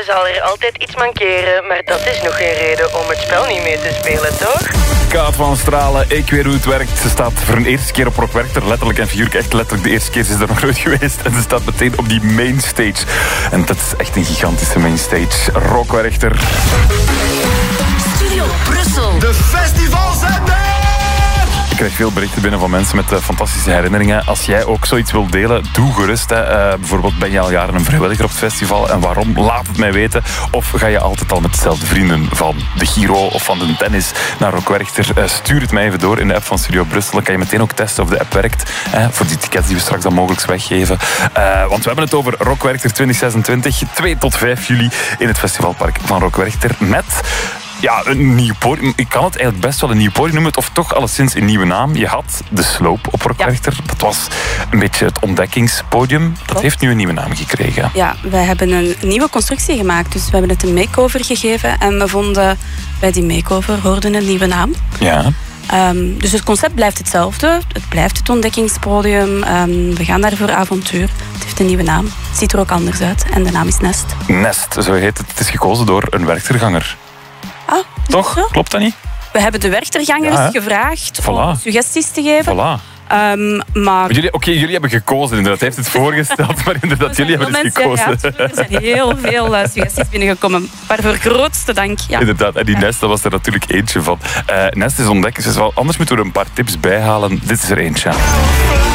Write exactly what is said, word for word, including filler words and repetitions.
zal er altijd iets mankeren, maar dat is nog geen reden om het spel niet mee te spelen, toch? Kaat van Stralen, ik weet hoe het werkt. Ze staat voor een eerste keer op Rock Werchter. Letterlijk en figuurlijk, echt letterlijk de eerste keer. Ze is er nog nooit geweest. En ze staat meteen op die mainstage. En dat is echt een gigantische mainstage. Rock Werchter. Studio Brussel. De festivals-zender! Ik krijg veel berichten binnen van mensen met uh, fantastische herinneringen. Als jij ook zoiets wilt delen, doe gerust. Hè. Uh, bijvoorbeeld, ben je al jaren een vrijwilliger op het festival en waarom? Laat het mij weten. Of ga je altijd al met dezelfde vrienden van de Giro of van de tennis naar Rock Werchter? Uh, stuur het mij even door in de app van Studio Brussel. Dan kan je meteen ook testen of de app werkt. Hè, voor die tickets die we straks dan mogelijk weggeven. Uh, want we hebben het over Rock Werchter twintig zesentwintig. twee tot vijf juli in het festivalpark van Rock Werchter. Met... Ja, een nieuw podium. Ik kan het eigenlijk best wel een nieuw podium noemen. Of toch alleszins een nieuwe naam. Je had de Sloop op Rock Werchter. Ja. Dat was een beetje het ontdekkingspodium. Dat Klopt. heeft nu een nieuwe naam gekregen. Ja, wij hebben een nieuwe constructie gemaakt. Dus we hebben het een makeover gegeven. En we vonden bij die makeover hoorde een nieuwe naam. Ja. Um, dus het concept blijft hetzelfde. Het blijft het ontdekkingspodium. Um, we gaan daar voor avontuur. Het heeft een nieuwe naam. Het ziet er ook anders uit. En de naam is Nest. Nest, zo heet het. Het is gekozen door een werkterganger. Ah, Toch? Zo? Klopt dat niet? We hebben de werktergangers ja, gevraagd voilà. om suggesties te geven. Voilà. Um, maar... Jullie, Oké, okay, jullie hebben gekozen inderdaad. Hij heeft het voorgesteld, maar inderdaad, jullie hebben het gekozen. Ja, er zijn heel veel uh, suggesties binnengekomen. Waarvoor grootste dank. Ja. Inderdaad, en die ja. Nest, dat was er natuurlijk eentje van. Uh, Nest is ontdekken, dus wel, anders moeten we er een paar tips bij halen. Dit is er eentje.